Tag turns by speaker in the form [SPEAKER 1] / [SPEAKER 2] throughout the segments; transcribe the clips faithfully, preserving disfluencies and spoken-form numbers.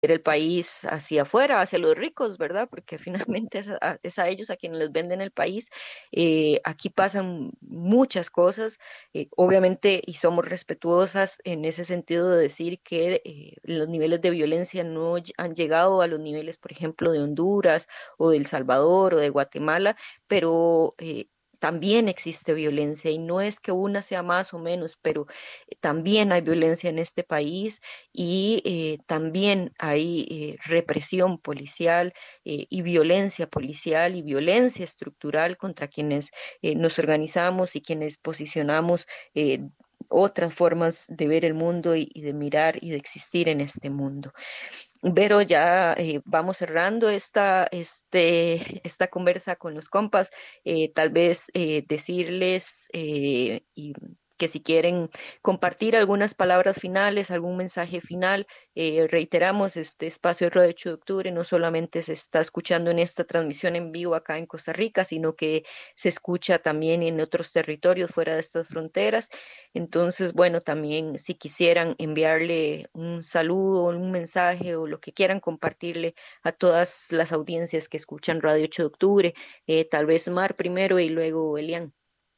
[SPEAKER 1] el país hacia afuera, hacia los ricos, ¿verdad? Porque finalmente es a, es a ellos a quienes les venden el país. Eh, aquí pasan muchas cosas, eh, obviamente, y somos respetuosas en ese sentido de decir que eh, los niveles de violencia no ll- han llegado a los niveles, por ejemplo, de Honduras o de El Salvador o de Guatemala, pero... eh, también existe violencia y no es que una sea más o menos, pero eh, también hay violencia en este país y eh, también hay eh, represión policial eh, y violencia policial y violencia estructural contra quienes eh, nos organizamos y quienes posicionamos eh, otras formas de ver el mundo y, y de mirar y de existir en este mundo. Pero ya eh, vamos cerrando esta, este, esta conversa con los compas. Eh, tal vez eh, decirles eh, y que si quieren compartir algunas palabras finales, algún mensaje final, eh, reiteramos, este espacio de Radio ocho de octubre no solamente se está escuchando en esta transmisión en vivo acá en Costa Rica, sino que se escucha también en otros territorios fuera de estas fronteras. Entonces, bueno, también si quisieran enviarle un saludo, un mensaje o lo que quieran compartirle a todas las audiencias que escuchan Radio ocho de octubre, eh, tal vez Mar primero y luego Elian.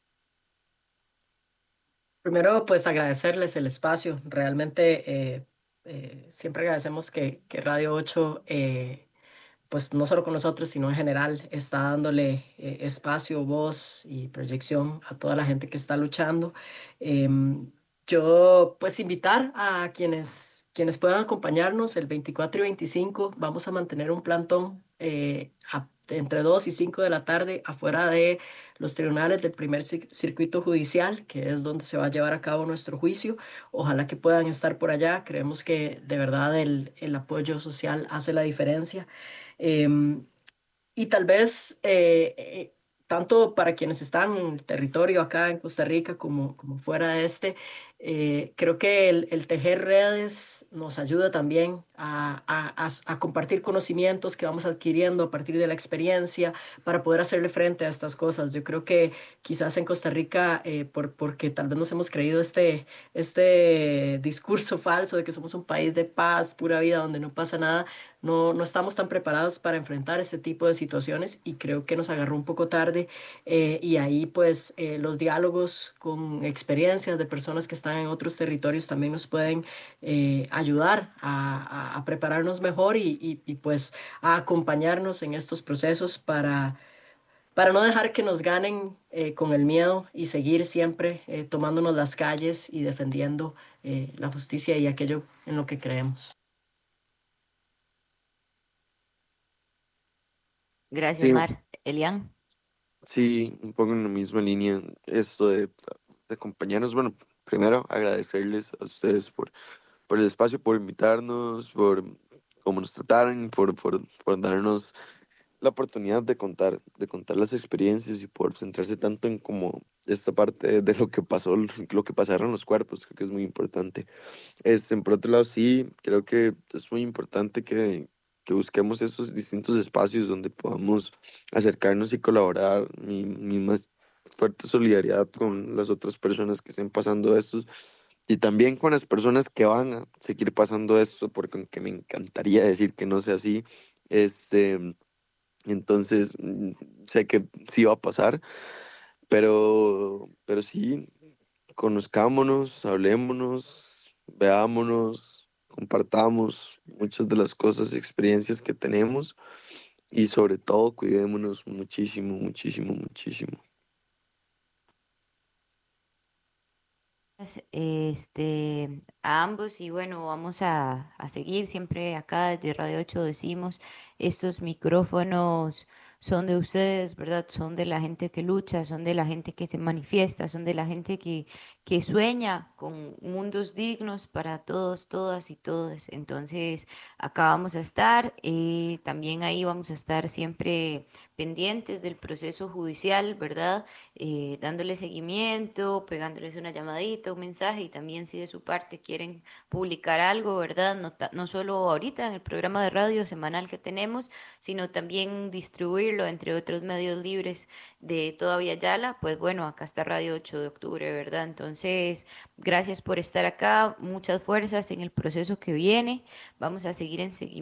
[SPEAKER 2] Primero, pues agradecerles el espacio. Realmente eh, eh, siempre agradecemos que, que Radio ocho, eh, pues no solo con nosotros, sino en general, está dándole eh, espacio, voz y proyección a toda la gente que está luchando. Em, yo, pues invitar a quienes, quienes puedan acompañarnos el veinticuatro y veinticinco, vamos a mantener un plantón eh, a- entre dos y cinco de la tarde afuera de los tribunales del primer cir- circuito judicial, que es donde se va a llevar a cabo nuestro juicio. Ojalá que puedan estar por allá. Creemos que de verdad el, el apoyo social hace la diferencia. Em, y tal vez, eh, eh, tanto para quienes están en el territorio acá en Costa Rica como, como fuera de este, eh, creo que el, el tejer redes nos ayuda también a, a- a- a compartir conocimientos que vamos adquiriendo a partir de la experiencia para poder hacerle frente a estas cosas. Yo creo que quizás en Costa Rica, eh, por, porque tal vez nos hemos creído este, este discurso falso de que somos un país de paz, pura vida, donde no pasa nada, no, no estamos tan preparados para enfrentar este tipo de situaciones y creo que nos agarró un poco tarde, eh, y ahí pues eh, los diálogos con experiencias de personas que están en otros territorios también nos pueden eh, ayudar a, a- a prepararnos mejor y, y- y, pues a acompañarnos en estos procesos para, para no dejar que nos ganen eh, con el miedo y seguir siempre eh, tomándonos las calles y defendiendo eh, la justicia y aquello en lo que creemos.
[SPEAKER 3] Gracias,
[SPEAKER 4] Sí,
[SPEAKER 3] Mar. Elian.
[SPEAKER 4] sí, un poco en la misma línea, esto de, de acompañarnos. Bueno, primero agradecerles a ustedes por, por el espacio, por invitarnos, por cómo nos trataron, por, por, por darnos la oportunidad de contar, de contar las experiencias y por centrarse tanto en como esta parte de lo que pasó, lo que pasaron los cuerpos, creo que es muy importante. Este, por otro lado, sí, creo que es muy importante que, que busquemos estos distintos espacios donde podamos acercarnos y colaborar. Mi, mi más fuerte solidaridad con las otras personas que estén pasando esto y también con las personas que van a seguir pasando esto, porque aunque me encantaría decir que no sea así, este, entonces mm, sé que sí va a pasar, pero, pero sí. Conozcámonos, hablémonos, veámonos, compartamos muchas de las cosas y experiencias que tenemos y sobre todo cuidémonos muchísimo, muchísimo, muchísimo.
[SPEAKER 3] Este, a ambos y bueno, vamos a, a seguir siempre acá desde Radio ocho decimos, estos micrófonos son de ustedes, ¿verdad? Son de la gente que lucha, son de la gente que se manifiesta, son de la gente que, que sueña con mundos dignos para todos, todas y todos. Entonces, acá vamos a estar, eh, también ahí vamos a estar siempre pendientes del proceso judicial, ¿verdad? Eh, dándole seguimiento, pegándoles una llamadita, un mensaje y también si de su parte quieren publicar algo, ¿verdad? No, ta- no solo ahorita en el programa de radio semanal que tenemos, sino también distribuirlo entre otros medios libres de toda Yala, pues bueno, acá está Radio ocho de octubre, ¿verdad? Entonces, Entonces, gracias por estar acá, muchas fuerzas en el proceso que viene. Vamos a seguir en seguimiento.